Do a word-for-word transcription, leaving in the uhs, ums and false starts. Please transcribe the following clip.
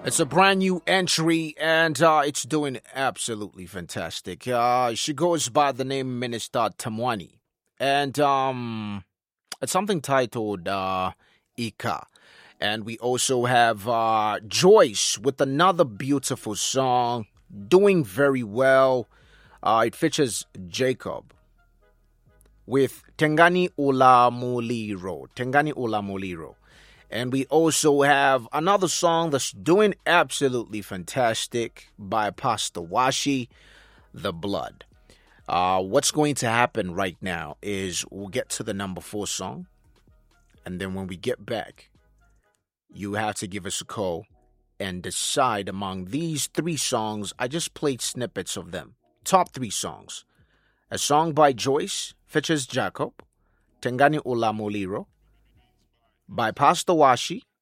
It's a brand new entry, and uh, it's doing absolutely fantastic. Uh, she goes by the name Minister Tamwani, and um, it's something titled uh, Ika. And we also have uh, Joyce with another beautiful song, doing very well. Uh, it features Jacob with Tengani Ula Muliro. Tengani Ula Muliro. And we also have another song that's doing absolutely fantastic by Pastor Washi, The Blood. Uh, what's going to happen right now is we'll get to the number four song. And then when we get back, you have to give us a call and decide among these three songs. I just played snippets of them. Top three songs. A song by Joyce features Jacob, Tengani Ula Moliro, by Pastor Washi,